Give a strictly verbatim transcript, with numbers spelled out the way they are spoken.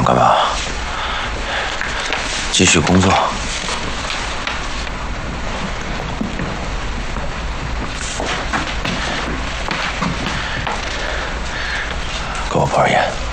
们干嘛？继续工作。给我包烟。